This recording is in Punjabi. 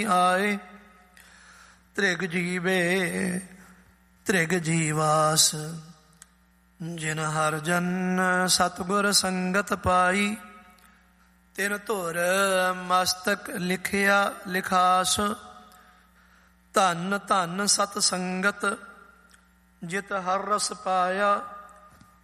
ਆਏ। ਤ੍ਰਿਗ ਜੀਵੇ ਤ੍ਰਿਗ ਜੀਵਾਸ, ਜਿਨ ਹਰ ਜਨ ਸਤਿਗੁਰ ਸੰਗਤ ਪਾਈ। ਤਿਨ ਧੁਰ ਮਸਤਕ ਲਿਖਿਆ ਲਿਖਾਸ, ਧੰਨ ਧੰਨ ਸਤ ਸੰਗਤ ਜਿਤ ਹਰ ਰਸ ਪਾਇਆ।